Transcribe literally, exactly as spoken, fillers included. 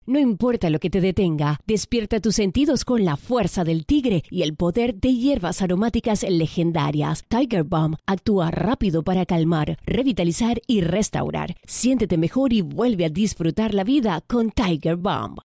No importa lo que te detenga, despierta tus sentidos con la fuerza del tigre y el poder de hierbas aromáticas legendarias. Tiger Balm actúa rápido para calmar, revitalizar y restaurar. Siéntete mejor y vuelve a disfrutar la vida con Tiger Balm.